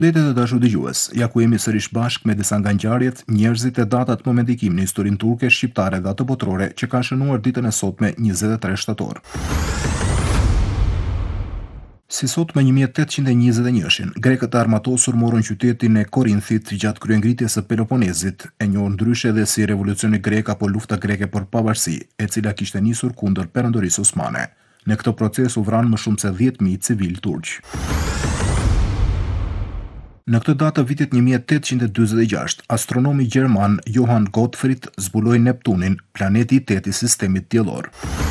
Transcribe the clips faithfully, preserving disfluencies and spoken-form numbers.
Detet e dashur dëgjues, ja ku jemi sërish bashkë me disa nga ngjarjet, njerëzit e datat më me ndikim në historinë turke, shqiptare dhe atë botërore që kanë shënuar ditën e sotme njëzet e tre shtator. Si sot me një mijë e tetëqind e njëzet e njëshin, grekët e armatosur morën qytetin e Korinthit gjatë kryengritjes së Peloponezit, e njohur ndryshe edhe si revolucioni grek apo lufta greke për pavarësi, e cila kishte nisur kundër perandorisë osmane. Në këtë proces u vranë më shumë se dhjetë mijë civil turq. Në këtë datë të vitit një mijë e tetëqind e dyzet e gjashtë, astronomi gjerman Johann Gottfried zbuloi Neptunin, planeti i tetë i sistemit diellor.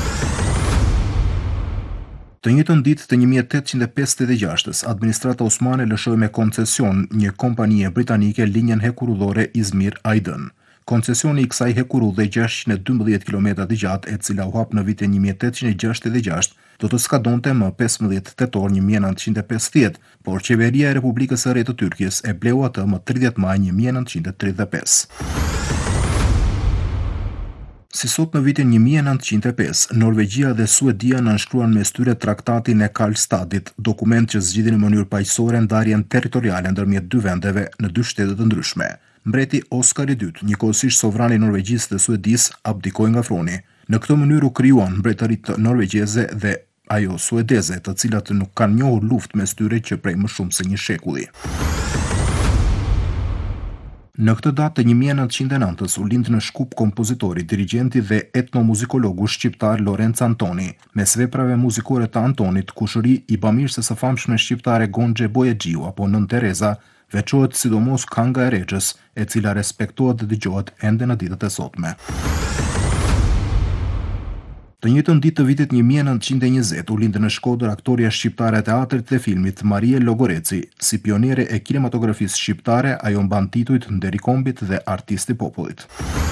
Të njëjtën ditë të një mijë e tetëqind e pesëdhjetë e gjashtës, administrata osmane lëshoi me koncesion një kompanie britanike linjën hekurudhore Izmir-Aydın. Koncesioni i kësaj hekurudhe gjashtëqind e dymbëdhjetë kilometra të gjatë, e cila u hap në vitin një mijë e tetëqind e gjashtëdhjetë e gjashtë, do të skadonte më pesëmbëdhjetë tetor një mijë e nëntëqind e pesëdhjetë, por qeveria e Republikës së Re të Tyrkisë e bleu atë më tridhjetë maj një mijë e nëntëqind e tridhjetë e pesë. Si sot në vitin një mijë e nëntëqind e pesë, Norvegjia dhe Suedia nënshkruan mes tyre traktatin e Karlstadit, dokument që zgjidhi në mënyrë paqësore ndarjen territoriale ndërmjet dy vendeve në dy shtete të ndryshme. Mbreti Oskar i dytë, njëkohësisht sovrani i Norvegjisë dhe Suedisë, abdikoi nga throni. Në këtë mënyrë u krijuan mbretëritë norvegjeze dhe ajo suedeze, të cilat nuk kanë njohur luftë mes tyre që prej më shumë se një shekulli. Në këtë datë të një mijë e nëntëqind e nëntës u lind në Shkup kompozitori, dirigjenti dhe etnomuzikologu shqiptar Lorenz Antoni. Mes veprave muzikore të Antonit, kushëri i bamirëses së famshme shqiptare Gonxhe Bojaxhiu apo Nën Tereza, veçohet sidomos Kanga e Rexhës, e cila respektohet dhe dëgjohet ende në ditët e sotme. Të njëjtën ditë të vitit një mijë e nëntëqind e njëzet u lind në Shkodër aktoria shqiptare e teatrit dhe filmit Marie Logoreci. Si pionere e kinematografisë shqiptare, ajo mban titujt Nderi i Kombit dhe Artisti i Popullit.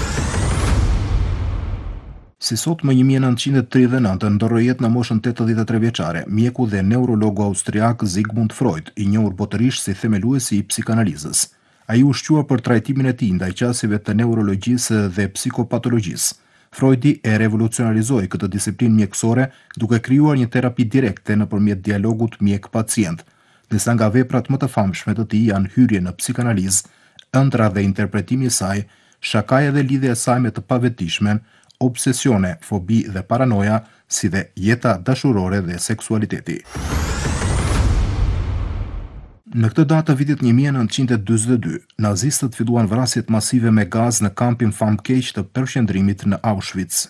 Si sot më një mijë e nëntëqind e tridhjetë e nëntë ndorroi jetë në moshën tetëdhjetë e tre vjeçare mjeku dhe neurologu austriak Sigmund Freud, i njohur botërisht si themeluesi i psikanalizës. Ai u shquar për trajtimin e tij ndaj qasjeve të neurologjisë dhe psikopatologjisë. Freudi e revolucionarizoi këtë disiplinë mjekësore duke krijuar një terapi direkte nëpërmjet dialogut mjek-pacient. Disa nga veprat më të famshme të tij janë Hyrje në psikanalizë, Ëndra dhe interpretimi i saj, Shakaja dhe lidhja e saj me të pavetëdijshmen, Obsesione, fobi dhe paranoja, si dhe Jeta dashurore dhe seksualiteti. Në këtë datë të vitit një mijë e nëntëqind e dyzet e dy, nazistët filluan vrasjet masive me gaz në kampin famkeq të përqendrimit në Auschwitz.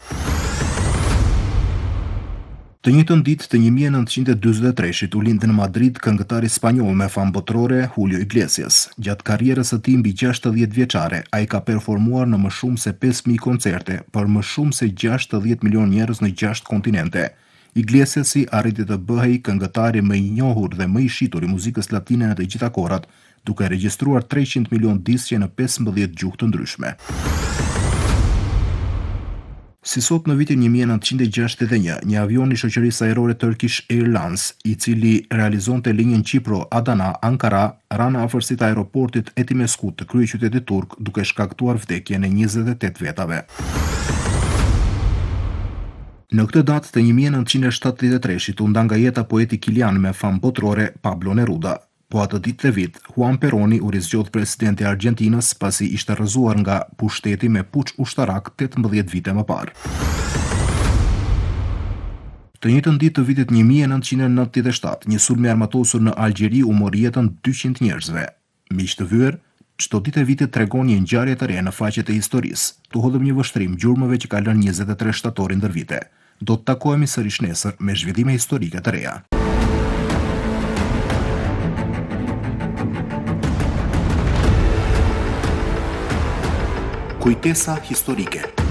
Të njëjtën ditë të një mijë e nëntëqind e dyzet e treshit u lind në Madrid këngëtari spanjoll me famë botërore Julio Iglesias. Gjatë karrierës së tij mbi gjashtëdhjetë vjeçare, ai ka performuar në më shumë se pesë mijë koncerte për më shumë se gjashtëdhjetë milion njerëz në gjashtë kontinente. Iglesiasi arriti të bëhej këngëtari më i njohur dhe më i shitur i muzikës latine në të gjitha kohrat, duke regjistruar treqind milion diskje në pesëmbëdhjetë gjuhë të ndryshme. Si sot në vitin një mijë e nëntëqind e gjashtëdhjetë e një, një avion i shoqërisë ajrore Turkish Airlines, i cili realizonte linjën Qipro-Adana-Ankara, ra në afërsitë të aeroportit Etimeskut të kryeqytetit turk, duke shkaktuar vdekjen e njëzet e tetë vetave. Në këtë datë të një mijë e nëntëqind e shtatëdhjetë e treshit u nda nga jeta poeti kilian me famë botërore Pablo Neruda. Po atë ditë të vit, Juan Peroni u rizgjodh presidenti i Argjentinës pasi ishte rrëzuar nga pushteti me puç ushtarak tetëmbëdhjetë vite më parë. Të njëjtën ditë të vitit një mijë e nëntëqind e nëntëdhjetë e shtatë, një sulm i armatosur në Algjeri u mori jetën dyqind njerëzve. Miq të vyer, çdo ditë e vitit tregon një ngjarje të re në faqet e historisë. Tu hodhëm një vështrim gjurmëve që ka lënë njëzet e tre shtatori ndër vite. Do të takohemi sërish nesër me zhvillime historike të reja. Kujtesa historike.